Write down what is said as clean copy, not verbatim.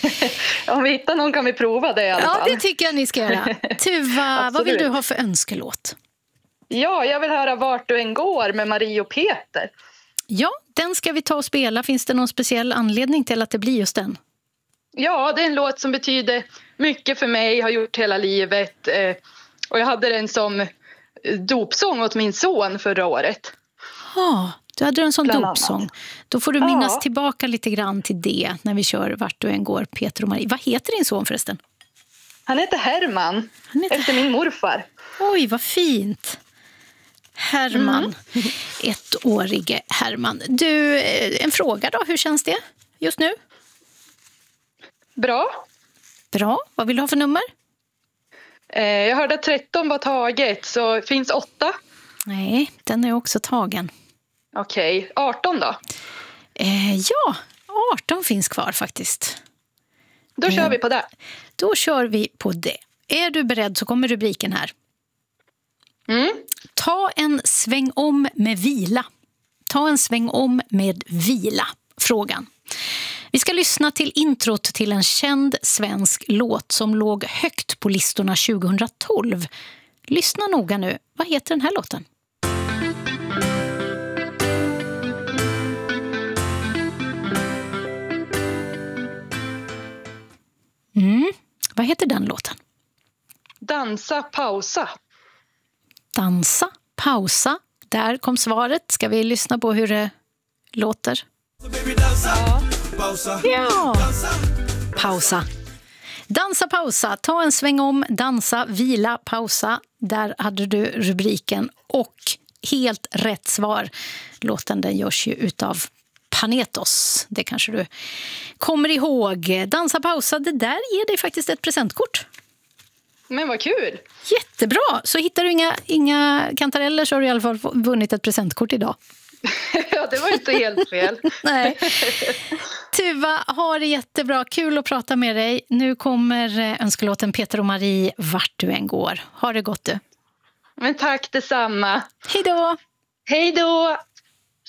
Om vi hittar någon kan vi prova det i alla fall. Ja, det tycker jag ni ska göra. Tuva, vad vill du ha för önskelåt? Ja, jag vill höra Vart du än går med Marie och Peter. Ja, den ska vi ta och spela. Finns det någon speciell anledning till att det blir just den? Ja, det är en låt som betyder mycket för mig, har gjort hela livet. Och jag hade den som dopsång åt min son förra året. Ja, du hade en sån Bland dopsång. annat. Då får du minnas tillbaka lite grann till det när vi kör Vart du än går, Peter och Marie. Vad heter din son förresten? Han heter Herman, efter min morfar. Oj, vad fint. Herman, ettårige Herman. Du, en fråga då, hur känns det just nu? Bra. Bra, vad vill du ha för nummer? Jag hörde att 13 var taget, så finns 8. Nej, den är också tagen. Okej, 18 då? Ja, 18 finns kvar faktiskt. Då kör vi på det. Då kör vi på det. Är du beredd så kommer rubriken här. Ta en sväng om med vila. Ta en sväng om med vila. Frågan. Vi ska lyssna till introt till en känd svensk låt som låg högt på listorna 2012. Lyssna noga nu. Vad heter den här låten? Vad heter den låten? Dansa, pausa. Dansa, pausa. Där kom svaret. Ska vi lyssna på hur det låter? Ja. Pausa. Dansa, pausa. Ta en sväng om. Dansa, vila, pausa. Där hade du rubriken och helt rätt svar. Låten den görs ju utav Panetos. Det kanske du kommer ihåg. Dansa, pausa. Det där ger dig faktiskt ett presentkort. Men vad kul! Jättebra! Så hittar du inga kantareller så har du i alla fall vunnit ett presentkort idag. Ja, det var inte helt fel. Nej. Tuva, ha det jättebra. Kul att prata med dig. Nu kommer önskelåten Peter och Marie, Vart du än går. Ha det gott du. Men tack detsamma. Hej då! Hej då!